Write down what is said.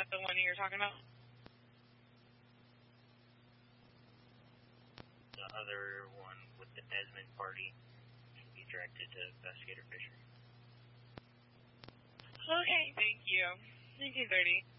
that the one you're talking about? The other one with the Desmond party can be directed to Investigator Fisher. Okay, thank you. 1930.